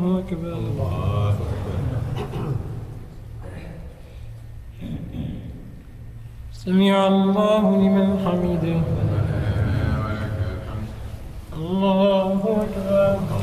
أكبر. الله أكبر. سمع الله لمن حمده. ربنا ولك الحمد. الله أكبر.